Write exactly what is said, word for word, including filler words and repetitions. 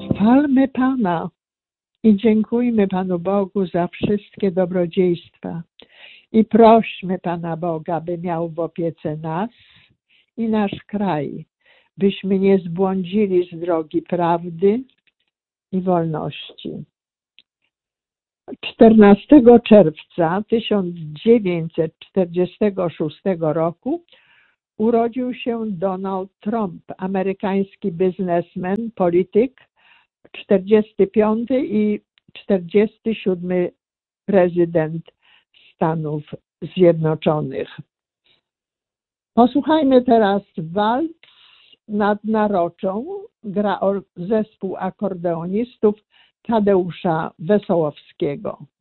Chwalmy Pana i dziękujmy Panu Bogu za wszystkie dobrodziejstwa i prośmy Pana Boga, by miał w opiece nas i nasz kraj, byśmy nie zbłądzili z drogi prawdy i wolności. czternastego czerwca tysiąc dziewięćset czterdziestego szóstego roku urodził się Donald Trump, amerykański biznesmen, polityk, czterdziesty piąty i czterdziesty siódmy prezydent Stanów Zjednoczonych. Posłuchajmy teraz walc nad naroczą. Gra zespół akordeonistów Tadeusza Wesołowskiego.